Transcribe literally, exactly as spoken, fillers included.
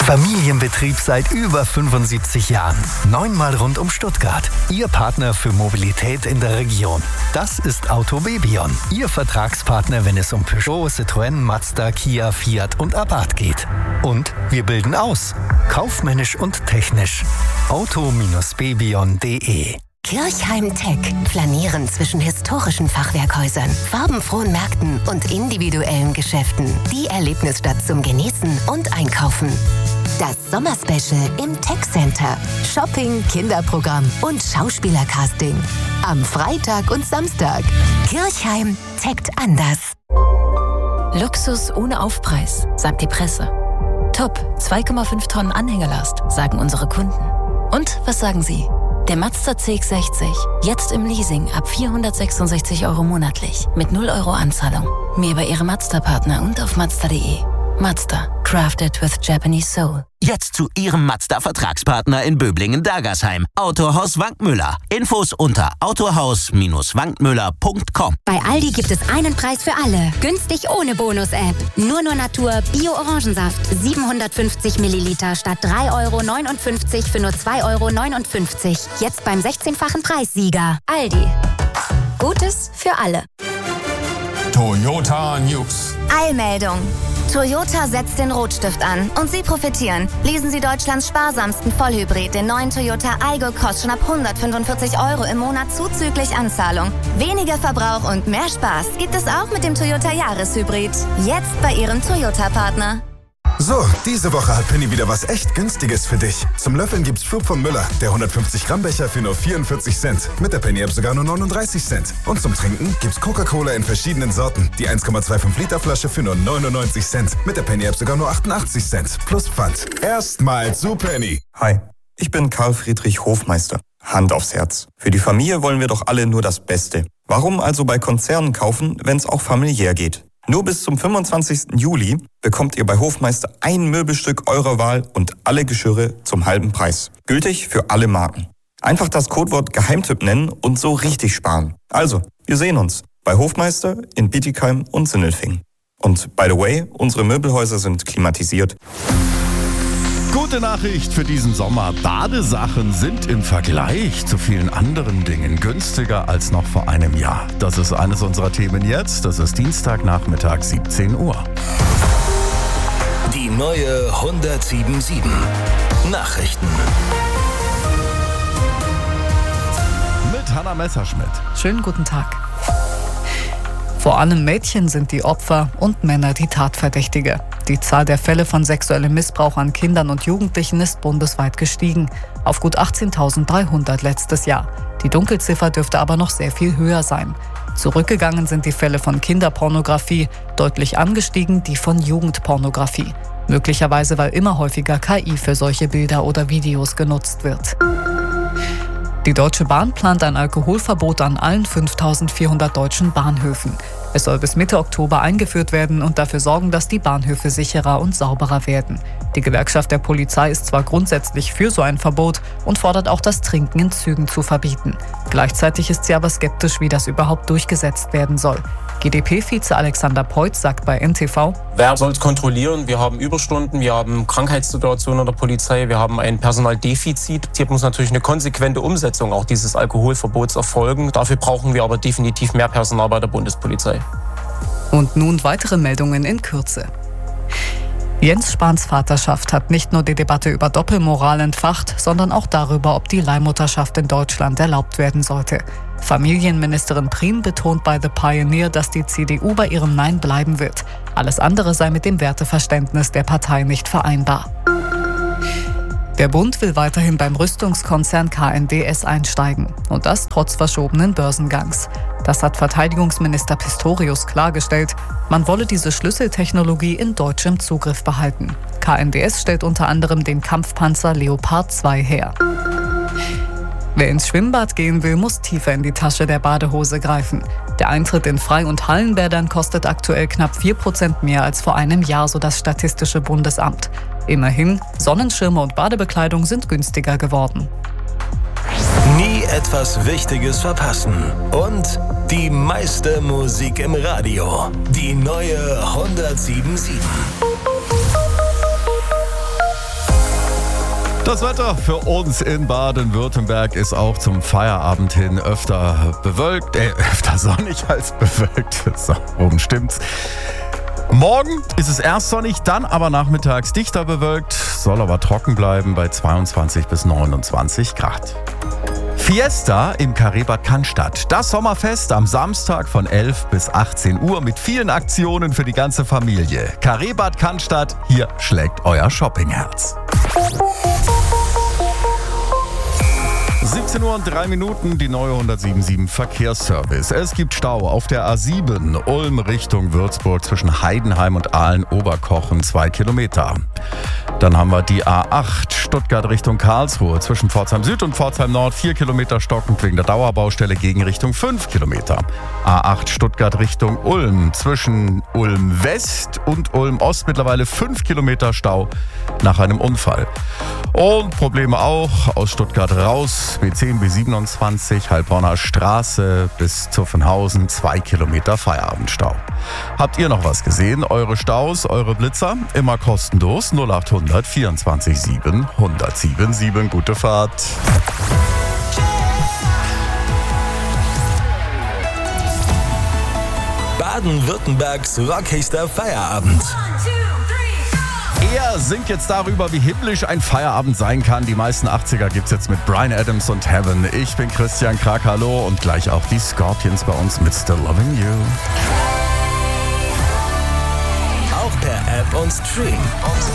Familienbetrieb seit über fünfundsiebzig Jahren. Neunmal rund um Stuttgart. Ihr Partner für Mobilität in der Region. Das ist Autobebion. Ihr Vertragspartner, wenn es um Peugeot, Citroën, Mazda, Kia, Fiat und Abarth geht. Und wir bilden aus. Kaufmännisch und technisch. auto bebion punkt de Kirchheim Tech. Flanieren zwischen historischen Fachwerkhäusern, farbenfrohen Märkten und individuellen Geschäften. Die Erlebnisstadt zum Genießen und Einkaufen. Das Sommerspecial im Tech Center. Shopping, Kinderprogramm und Schauspielercasting. Am Freitag und Samstag. Kirchheim techt anders. Luxus ohne Aufpreis, sagt die Presse. Top, zwei Komma fünf Tonnen Anhängerlast, sagen unsere Kunden. Und was sagen Sie? Der Mazda C X sechzig, jetzt im Leasing ab vierhundertsechsundsechzig Euro monatlich, mit null Euro Anzahlung. Mehr bei Ihrem Mazda-Partner und auf mazda punkt de. Mazda, crafted with Japanese soul. Jetzt zu Ihrem Mazda-Vertragspartner in Böblingen-Dagersheim. Autohaus Wankmüller. Infos unter autohaus wankmüller punkt com. Bei Aldi gibt es einen Preis für alle. Günstig ohne Bonus-App. Nur nur Natur Bio-Orangensaft. siebenhundertfünfzig Milliliter statt drei Euro neunundfünfzig für nur zwei Euro neunundfünfzig. Jetzt beim sechzehnfachen Preissieger. Aldi. Gutes für alle. Toyota News. Eilmeldung. Toyota setzt den Rotstift an und Sie profitieren. Lesen Sie Deutschlands sparsamsten Vollhybrid, den neuen Toyota Aygo, kostet schon ab hundertfünfundvierzig Euro im Monat zuzüglich Anzahlung. Weniger Verbrauch und mehr Spaß gibt es auch mit dem Toyota Jahreshybrid. Jetzt bei Ihrem Toyota-Partner. So, diese Woche hat Penny wieder was echt Günstiges für dich. Zum Löffeln gibt's Schub von Müller, der hundertfünfzig Gramm Becher für nur vierundvierzig Cent. Mit der Penny-App sogar nur neununddreißig Cent. Und zum Trinken gibt's Coca-Cola in verschiedenen Sorten. Die eins Komma fünfundzwanzig Liter Flasche für nur neunundneunzig Cent. Mit der Penny-App sogar nur achtundachtzig Cent. Plus Pfand. Erstmal zu Penny. Hi, ich bin Karl Friedrich Hofmeister. Hand aufs Herz. Für die Familie wollen wir doch alle nur das Beste. Warum also bei Konzernen kaufen, wenn es auch familiär geht? Nur bis zum fünfundzwanzigsten Juli bekommt ihr bei Hofmeister ein Möbelstück eurer Wahl und alle Geschirre zum halben Preis. Gültig für alle Marken. Einfach das Codewort Geheimtipp nennen und so richtig sparen. Also, wir sehen uns bei Hofmeister in Bietigheim und Sindelfingen. Und by the way, unsere Möbelhäuser sind klimatisiert. Gute Nachricht für diesen Sommer. Badesachen sind im Vergleich zu vielen anderen Dingen günstiger als noch vor einem Jahr. Das ist eines unserer Themen jetzt. Das ist Dienstagnachmittag, siebzehn Uhr. Die neue hundertsiebensundsiebzig. Nachrichten. Mit Hanna Messerschmidt. Schönen guten Tag. Vor allem Mädchen sind die Opfer und Männer die Tatverdächtige. Die Zahl der Fälle von sexuellem Missbrauch an Kindern und Jugendlichen ist bundesweit gestiegen, auf gut achtzehntausenddreihundert letztes Jahr. Die Dunkelziffer dürfte aber noch sehr viel höher sein. Zurückgegangen sind die Fälle von Kinderpornografie, deutlich angestiegen die von Jugendpornografie. Möglicherweise, weil immer häufiger K I für solche Bilder oder Videos genutzt wird. Die Deutsche Bahn plant ein Alkoholverbot an allen fünftausendvierhundert deutschen Bahnhöfen. Es soll bis Mitte Oktober eingeführt werden und dafür sorgen, dass die Bahnhöfe sicherer und sauberer werden. Die Gewerkschaft der Polizei ist zwar grundsätzlich für so ein Verbot und fordert auch, das Trinken in Zügen zu verbieten. Gleichzeitig ist sie aber skeptisch, wie das überhaupt durchgesetzt werden soll. G d P-Vize Alexander Peutz sagt bei N T V: Wer soll es kontrollieren? Wir haben Überstunden, wir haben Krankheitssituationen in der Polizei, wir haben ein Personaldefizit. Hier muss natürlich eine konsequente Umsetzung auch dieses Alkoholverbots erfolgen. Dafür brauchen wir aber definitiv mehr Personal bei der Bundespolizei. Und nun weitere Meldungen in Kürze. Jens Spahns Vaterschaft hat nicht nur die Debatte über Doppelmoral entfacht, sondern auch darüber, ob die Leihmutterschaft in Deutschland erlaubt werden sollte. Familienministerin Prien betont bei The Pioneer, dass die C D U bei ihrem Nein bleiben wird. Alles andere sei mit dem Werteverständnis der Partei nicht vereinbar. Der Bund will weiterhin beim Rüstungskonzern K N D S einsteigen. Und das trotz verschobenen Börsengangs. Das hat Verteidigungsminister Pistorius klargestellt. Man wolle diese Schlüsseltechnologie in deutschem Zugriff behalten. K N D S stellt unter anderem den Kampfpanzer Leopard zwei her. Wer ins Schwimmbad gehen will, muss tiefer in die Tasche der Badehose greifen. Der Eintritt in Freie- und Hallenbädern kostet aktuell knapp vier Prozent mehr als vor einem Jahr, so das Statistische Bundesamt. Immerhin, Sonnenschirme und Badebekleidung sind günstiger geworden. Nie etwas Wichtiges verpassen. Und die meiste Musik im Radio. Die neue hundertsiebensundsiebzig. Das Wetter für uns in Baden-Württemberg ist auch zum Feierabend hin öfter bewölkt, äh, öfter sonnig als bewölkt. So, oben stimmt's. Morgen ist es erst sonnig, dann aber nachmittags dichter bewölkt, soll aber trocken bleiben bei zweiundzwanzig bis neunundzwanzig Grad. Fiesta im Carré-Bad Cannstatt. Das Sommerfest am Samstag von elf bis achtzehn Uhr mit vielen Aktionen für die ganze Familie. Carré-Bad Cannstatt, hier schlägt euer Shoppingherz. siebzehn Uhr und drei Minuten, die neue hundertsieben Komma sieben Verkehrsservice. Es gibt Stau auf der A sieben, Ulm Richtung Würzburg zwischen Heidenheim und Aalen-Oberkochen, zwei Kilometer. Dann haben wir die A acht, Stuttgart Richtung Karlsruhe zwischen Pforzheim Süd und Pforzheim Nord, vier Kilometer stockend wegen der Dauerbaustelle, Gegenrichtung fünf Kilometer. A acht Stuttgart Richtung Ulm zwischen Ulm West und Ulm Ost mittlerweile fünf Kilometer Stau nach einem Unfall. Und Probleme auch aus Stuttgart raus, B zehn, B siebenundzwanzig, Heilbronner Straße bis Zuffenhausen, zwei Kilometer Feierabendstau. Habt ihr noch was gesehen? Eure Staus, eure Blitzer? Immer kostenlos null achthundert vierundzwanzig sieben sieben sieben. Gute Fahrt. Baden-Württembergs rockheister Feierabend. Er singt jetzt darüber, wie himmlisch ein Feierabend sein kann. Die meisten achtziger gibt's jetzt mit Bryan Adams und Heaven. Ich bin Christian Krag, hallo, und gleich auch die Scorpions bei uns mit Still Loving You. Auch per App und Stream.